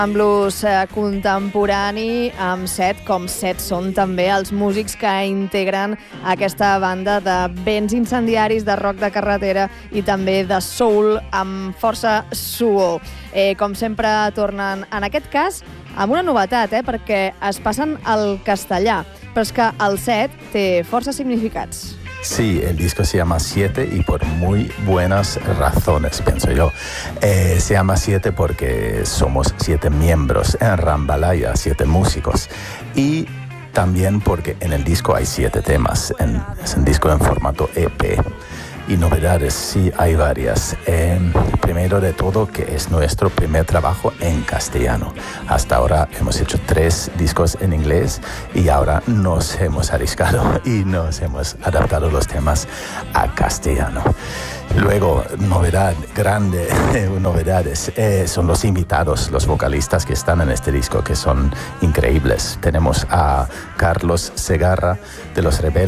amb blues contemporani, amb Set, com Set són també els músics que integren aquesta banda de vents incendiaris, de rock de carretera i també de soul amb força suor. Com sempre tornen, en aquest cas, amb una novetat, perquè es passen al castellà, però és que el Set té força significats. Sí, el disco se llama Siete y por muy buenas razones, pienso yo. Se llama Siete porque somos 7 miembros en Rambalaya, 7 músicos. Y también porque en el disco hay 7 temas. Es un disco en formato EP. Y novedades, sí, hay varias. Primero de todo, que es nuestro primer trabajo en castellano. Hasta ahora hemos hecho 3 discos en inglés y ahora nos hemos arriesgado y nos hemos adaptado los temas a castellano. Luego, novedad grande, novedades, son los invitados, los vocalistas que están en este disco, que son increíbles. Tenemos a Carlos Segarra de Los Rebeldes,